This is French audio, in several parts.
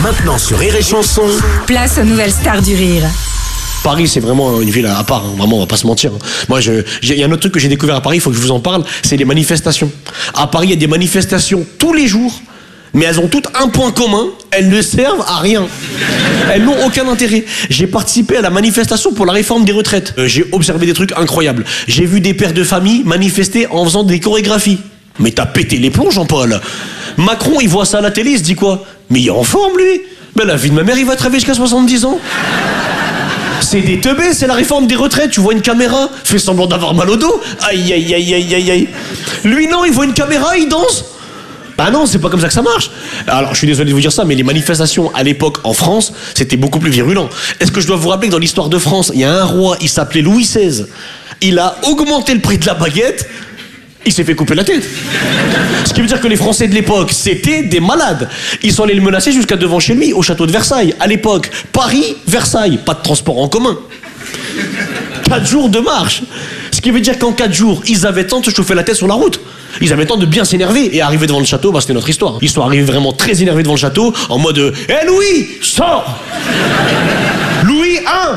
Maintenant sur Rire et Chanson. Place aux nouvelles stars du rire. Paris, c'est vraiment une ville à part, hein. Vraiment, on va pas se mentir. Moi, il y a un autre truc que j'ai découvert à Paris, il faut que je vous en parle, c'est les manifestations. À Paris, il y a des manifestations tous les jours, mais elles ont toutes un point commun, elles ne servent à rien. Elles n'ont aucun intérêt. J'ai participé à la manifestation pour la réforme des retraites. J'ai observé des trucs incroyables. J'ai vu des pères de famille manifester en faisant des chorégraphies. Mais t'as pété les plombs, Jean-Paul. Macron, il voit ça à la télé, il se dit quoi? Mais il est en forme, lui. Ben, la vie de ma mère, il va travailler jusqu'à 70 ans. C'est des teubés, c'est la réforme des retraites. Tu vois une caméra, fais semblant d'avoir mal au dos. Aïe, aïe, aïe, aïe, aïe, aïe. Lui, non, il voit une caméra, il danse. Bah non, c'est pas comme ça que ça marche. Alors, je suis désolé de vous dire ça, mais les manifestations à l'époque en France, c'était beaucoup plus virulent. Est-ce que je dois vous rappeler que dans l'histoire de France, il y a un roi, il s'appelait Louis XVI. Il a augmenté le prix de la baguette. Il s'est fait couper la tête. Ce qui veut dire que les Français de l'époque, c'était des malades. Ils sont allés le menacer jusqu'à devant chez lui, au château de Versailles. À l'époque, Paris, Versailles, pas de transport en commun. 4 jours de marche. Ce qui veut dire qu'en 4 jours, ils avaient le temps de se chauffer la tête sur la route. Ils avaient le temps de bien s'énerver. Et arriver devant le château, bah, c'était notre histoire. Ils sont arrivés vraiment très énervés devant le château, en mode « Hé Louis, sors !» Louis I.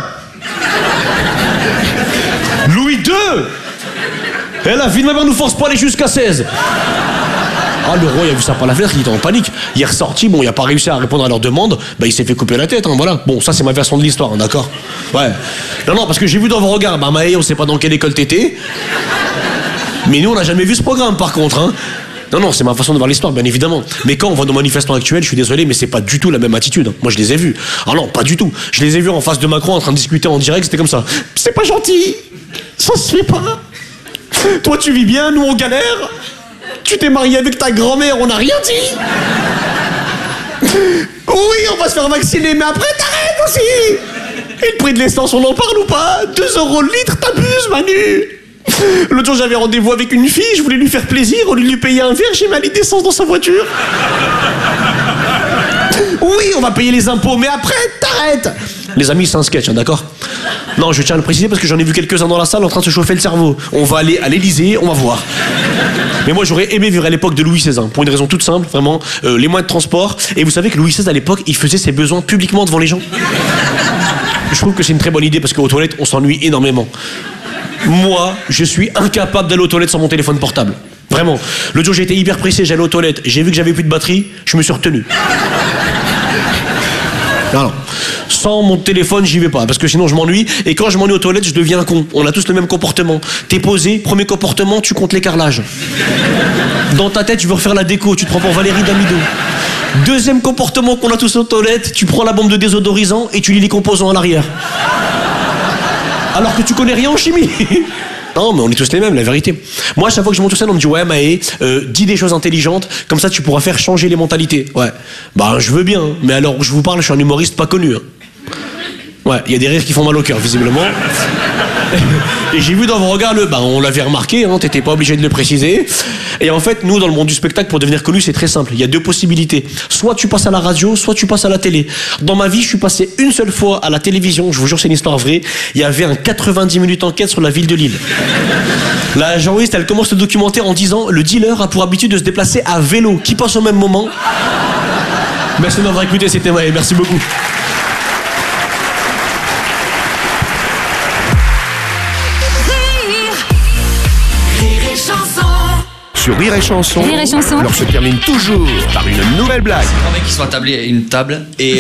Louis II. Et la vie de ma mère nous force pas à aller jusqu'à 16. Ah, le roi, il a vu ça par la fenêtre, il était en panique. Il est ressorti, bon, il a pas réussi à répondre à leur demande, bah, il s'est fait couper la tête, hein, voilà. Bon, ça, c'est ma version de l'histoire, hein, d'accord? Ouais. Non, parce que j'ai vu dans vos regards, bah, Maë, on sait pas dans quelle école t'étais. Mais nous, on n'a jamais vu ce programme, par contre, hein. Non, c'est ma façon de voir l'histoire, bien évidemment. Mais quand on voit nos manifestants actuels, je suis désolé, mais c'est pas du tout la même attitude. Moi, je les ai vus. Ah non, pas du tout. Je les ai vus en face de Macron en train de discuter en direct, c'était comme ça. C'est pas gentil. Ça se fait pas. Toi, tu vis bien, nous, on galère. Tu t'es marié avec ta grand-mère, on n'a rien dit. Oui, on va se faire vacciner, mais après, t'arrêtes aussi. Et le prix de l'essence, on en parle ou pas? 2 € le litre, t'abuses, Manu. L'autre jour, j'avais rendez-vous avec une fille, je voulais lui faire plaisir, au lieu de lui payer un verre, j'ai mis un litre d'essence dans sa voiture. Oui, on va payer les impôts, mais après, t'arrêtes. Les amis, c'est un sketch, hein, d'accord? Non, je tiens à le préciser parce que j'en ai vu quelques-uns dans la salle en train de se chauffer le cerveau. On va aller à l'Elysée, on va voir. Mais moi, j'aurais aimé vivre à l'époque de Louis XVI, hein, pour une raison toute simple, vraiment, les moyens de transport. Et vous savez que Louis XVI, à l'époque, il faisait ses besoins publiquement devant les gens. Je trouve que c'est une très bonne idée parce qu'aux toilettes, on s'ennuie énormément. Moi, je suis incapable d'aller aux toilettes sans mon téléphone portable. Vraiment. L'autre jour, j'ai été hyper pressé, j'allais aux toilettes, j'ai vu que j'avais plus de batterie, je me suis retenu. Non. Sans mon téléphone, j'y vais pas, parce que sinon je m'ennuie, et quand je m'ennuie aux toilettes, je deviens un con. On a tous le même comportement. T'es posé, premier comportement, tu comptes les carrelages. Dans ta tête, tu veux refaire la déco, tu te prends pour Valérie Damido. Deuxième comportement qu'on a tous aux toilettes, tu prends la bombe de désodorisant et tu lis les composants à l'arrière. Alors que tu connais rien en chimie. Non, mais on est tous les mêmes, la vérité. Moi, à chaque fois que je monte sur scène, on me dit « Ouais, Maë, dis des choses intelligentes, comme ça tu pourras faire changer les mentalités. » Ouais. Bah, je veux bien, hein. Mais alors, je vous parle, je suis un humoriste pas connu. Hein. Ouais, il y a des rires qui font mal au cœur, visiblement. Et j'ai vu dans vos regards on l'avait remarqué, hein, t'étais pas obligé de le préciser. Et en fait, nous, dans le monde du spectacle, pour devenir connu, c'est très simple. Il y a 2 possibilités. Soit tu passes à la radio, soit tu passes à la télé. Dans ma vie, je suis passé une seule fois à la télévision. Je vous jure, c'est une histoire vraie. Il y avait un 90 minutes enquête sur la ville de Lille. La journaliste, elle commence le documentaire en disant « Le dealer a pour habitude de se déplacer à vélo. Qui passe au même moment ?» Merci de m'avoir écouté, c'était Maë. Merci beaucoup. Sur Rire et Chanson, l'heure se termine toujours par une nouvelle blague. C'est un mec qui sont attablés à une table et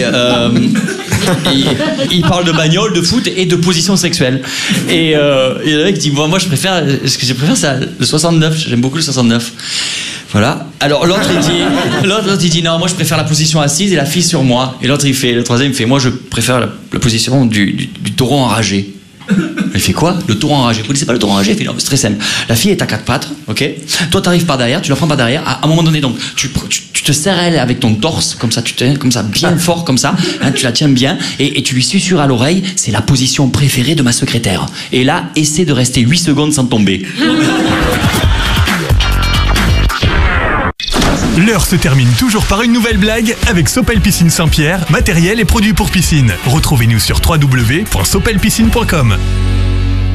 il parle de bagnole, de foot et de position sexuelle. Et le mec dit moi je préfère, ce que je préfère c'est le 69, j'aime beaucoup le 69. Voilà. Alors l'autre il dit non, moi je préfère la position assise et la fille sur moi. Et l'autre le troisième il fait moi je préfère la position du taureau enragé. Il fait quoi? Le taureau enragé. Vous connaissez pas le taureau enragé? Il fait non, c'est très simple. La fille est à 4 pattes, ok? Toi t'arrives par derrière, tu la prends par derrière. À un moment donné, donc tu te serres elle avec ton torse, comme ça, comme ça, bien fort, comme ça. Hein, tu la tiens bien et tu lui susurres à l'oreille. C'est la position préférée de ma secrétaire. Et là, essaie de rester 8 secondes sans tomber. L'heure se termine toujours par une nouvelle blague avec Sopel Piscine Saint-Pierre, matériel et produits pour piscine. Retrouvez-nous sur www.sopelpiscine.com.